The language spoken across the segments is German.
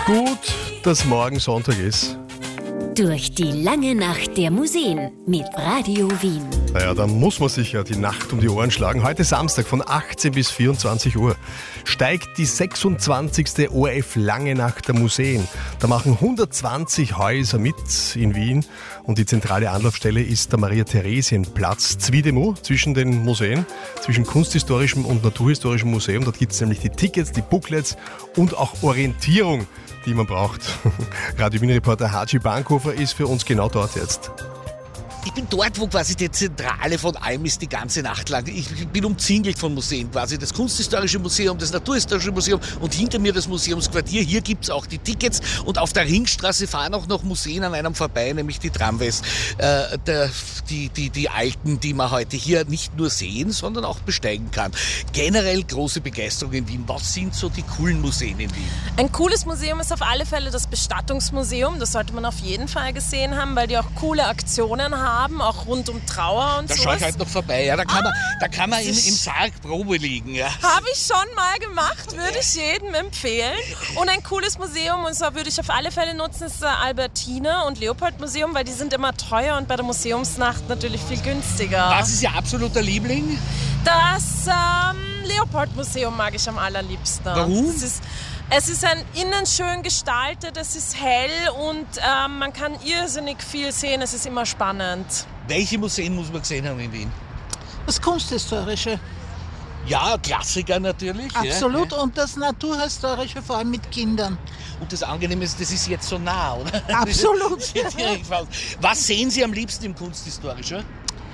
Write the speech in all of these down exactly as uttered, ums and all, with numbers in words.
Gut, dass morgen Sonntag ist. Durch die lange Nacht der Museen mit Radio Wien. Naja, da muss man sich ja die Nacht um die Ohren schlagen. Heute Samstag von achtzehn bis vierundzwanzig Uhr steigt die sechsundzwanzigste O R F Lange Nacht der Museen. Da machen hundertzwanzig Häuser mit in Wien und die zentrale Anlaufstelle ist der Maria-Theresien-Platz Zwiedemo zwischen den Museen, zwischen Kunsthistorischem und Naturhistorischem Museum. Dort gibt es nämlich die Tickets, die Booklets und auch Orientierung, die man braucht. Radio Wien-Reporter Haji Bankhofer ist für uns genau dort jetzt. Ich bin dort, wo quasi die Zentrale von allem ist, die ganze Nacht lang. Ich bin umzingelt von Museen quasi. Das Kunsthistorische Museum, das Naturhistorische Museum und hinter mir das Museumsquartier. Hier gibt es auch die Tickets und auf der Ringstraße fahren auch noch Museen an einem vorbei, nämlich die Tramways. Äh, der, die, die, die alten, die man heute hier nicht nur sehen, sondern auch besteigen kann. Generell große Begeisterung in Wien. Was sind so die coolen Museen in Wien? Ein cooles Museum ist auf alle Fälle das Bestattungsmuseum. Das sollte man auf jeden Fall gesehen haben, weil die auch coole Aktionen haben. Haben, auch rund um Trauer und so. Da sowas. schaue ich halt noch vorbei. Ja, da kann ah, man, da kann man im, im Sarg Probe liegen. Ja. Habe ich schon mal gemacht, würde ich jedem empfehlen. Und ein cooles Museum, und zwar würde ich auf alle Fälle nutzen, ist das Albertina und Leopold Museum, weil die sind immer teuer und bei der Museumsnacht natürlich viel günstiger. Was ist Ihr absoluter Liebling? Das ähm, Leopold Museum mag ich am allerliebsten. Warum? Das ist, Es ist ein innen schön gestaltet, es ist hell und äh, man kann irrsinnig viel sehen, es ist immer spannend. Welche Museen muss man gesehen haben in Wien? Das Kunsthistorische. Ja, Klassiker natürlich. Absolut, ja. Und das Naturhistorische, vor allem mit Kindern. Und das Angenehme ist, das ist jetzt so nah, oder? Absolut. Was sehen Sie am liebsten im Kunsthistorischen?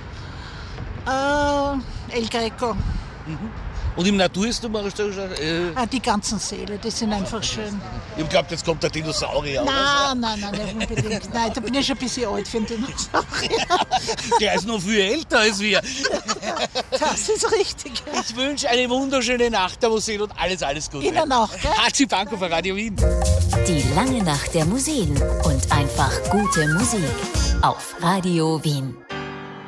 Äh, El Greco. Mhm. Und im Naturhistorischen? Äh ah, die ganzen Säle, die sind einfach schön. Ich glaube, jetzt kommt der Dinosaurier. Nein, nein, nein, nicht unbedingt. Nein, da bin ich schon ein bisschen alt für einen Dinosaurier. Der ist noch viel älter als wir. Das ist richtig. Ich wünsche eine wunderschöne Nacht der Museen und alles, alles Gute. Ihnen auch, gell? Haji Bankhofer, Radio Wien. Die lange Nacht der Museen und einfach gute Musik auf Radio Wien.